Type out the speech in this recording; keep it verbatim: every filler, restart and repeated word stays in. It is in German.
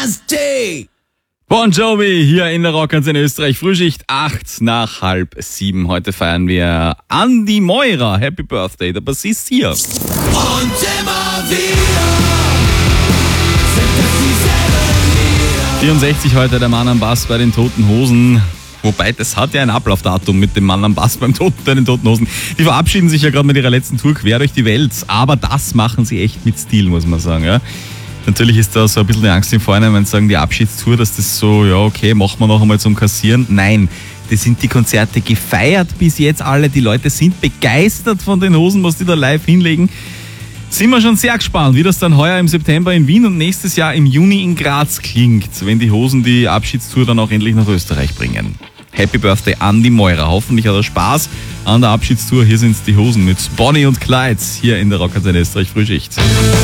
Nasty! Bon Jovi hier in der Rockantenne Österreich. Frühschicht acht nach halb sieben. Heute feiern wir Andi Meurer. Happy Birthday, der Bassist hier. Und immer wieder sind es dieselben Lieder. vierundsechzig heute der Mann am Bass bei den Toten Hosen. Wobei, das hat ja ein Ablaufdatum mit dem Mann am Bass beim Toten, bei den Toten Hosen. Die verabschieden sich ja gerade mit ihrer letzten Tour quer durch die Welt. Aber das machen sie echt mit Stil, muss man sagen. Ja. Natürlich ist da so ein bisschen die Angst im Vorhinein, wenn sie sagen, die Abschiedstour, dass das so, ja okay, machen wir noch einmal zum Kassieren. Nein, das sind die Konzerte gefeiert bis jetzt alle. Die Leute sind begeistert von den Hosen, was die da live hinlegen. Sind wir schon sehr gespannt, wie das dann heuer im September in Wien und nächstes Jahr im Juni in Graz klingt, wenn die Hosen die Abschiedstour dann auch endlich nach Österreich bringen. Happy Birthday Andi Meurer. Hoffentlich hat er Spaß an der Abschiedstour. Hier sind die Hosen mit Bonnie und Clyde hier in der Rockantenne Österreich Frühschicht.